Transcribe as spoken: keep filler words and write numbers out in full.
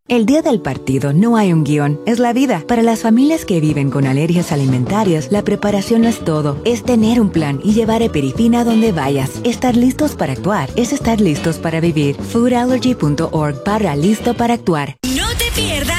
El día del partido no hay un guión, es la vida. Para las familias que viven con alergias alimentarias, la preparación no es todo, es tener un plan y llevar Eperifina a donde vayas. Estar listos para actuar es estar listos para vivir. food allergy punto org barra listo para actuar. No te pierdas